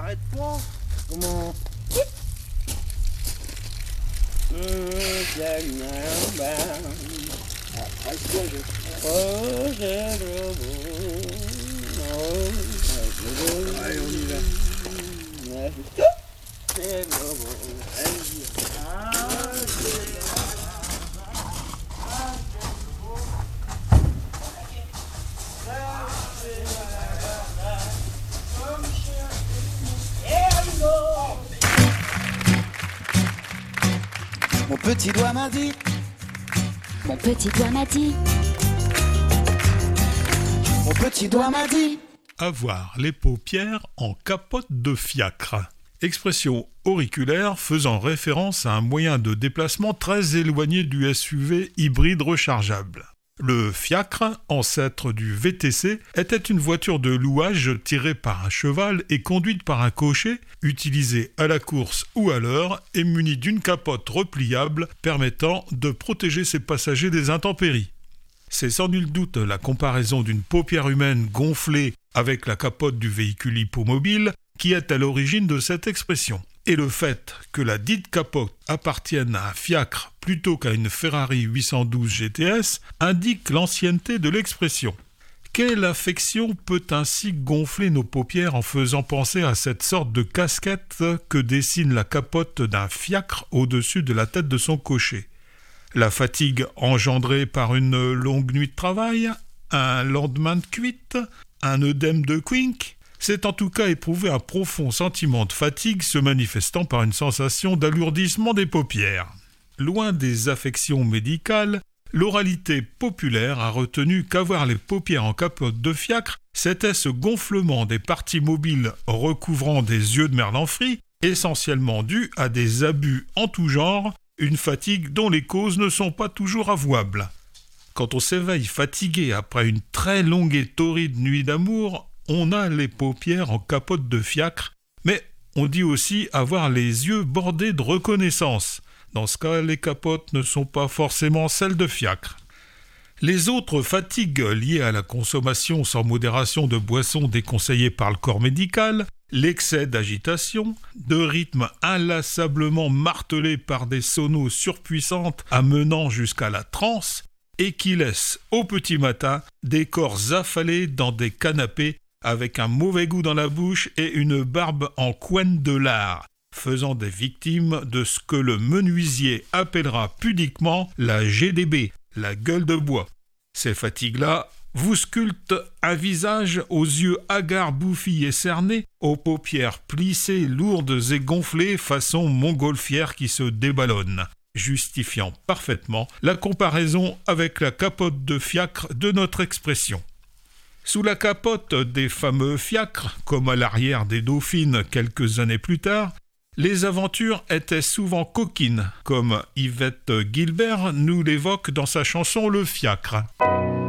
Arrête-toi. Comment? Allez, on y va. Mon petit doigt m'a dit. Mon petit doigt m'a dit. Mon petit doigt m'a dit. Avoir les paupières en capote de fiacre. Expression auriculaire faisant référence à un moyen de déplacement très éloigné du SUV hybride rechargeable. Le fiacre, ancêtre du VTC, était une voiture de louage tirée par un cheval et conduite par un cocher, utilisée à la course ou à l'heure et munie d'une capote repliable permettant de protéger ses passagers des intempéries. C'est sans nul doute la comparaison d'une paupière humaine gonflée avec la capote du véhicule hippomobile qui est à l'origine de cette expression. Et le fait que la dite capote appartienne à un fiacre plutôt qu'à une Ferrari 812 GTS indique l'ancienneté de l'expression. Quelle affection peut ainsi gonfler nos paupières en faisant penser à cette sorte de casquette que dessine la capote d'un fiacre au-dessus de la tête de son cocher? La fatigue engendrée par une longue nuit de travail, un lendemain de cuite, un œdème de Quink? C'est en tout cas éprouver un profond sentiment de fatigue se manifestant par une sensation d'alourdissement des paupières. Loin des affections médicales, l'oralité populaire a retenu qu'avoir les paupières en capote de fiacre, c'était ce gonflement des parties mobiles recouvrant des yeux de merlan-frit, essentiellement dû à des abus en tout genre, une fatigue dont les causes ne sont pas toujours avouables. Quand on s'éveille fatigué après une très longue et torride nuit d'amour, on a les paupières en capote de fiacre, mais on dit aussi avoir les yeux bordés de reconnaissance. Dans ce cas, les capotes ne sont pas forcément celles de fiacre. Les autres fatigues liées à la consommation sans modération de boissons déconseillées par le corps médical, l'excès d'agitation, de rythme inlassablement martelé par des sonos surpuissantes amenant jusqu'à la transe, et qui laissent au petit matin des corps affalés dans des canapés avec un mauvais goût dans la bouche et une barbe en couenne de lard, faisant des victimes de ce que le menuisier appellera pudiquement la GDB, la gueule de bois. Ces fatigues-là vous sculptent un visage aux yeux hagards, bouffis et cernés, aux paupières plissées, lourdes et gonflées façon montgolfière qui se déballonne, justifiant parfaitement la comparaison avec la capote de fiacre de notre expression. Sous la capote des fameux fiacres, comme à l'arrière des Dauphines quelques années plus tard, les aventures étaient souvent coquines, comme Yvette Gilbert nous l'évoque dans sa chanson Le Fiacre.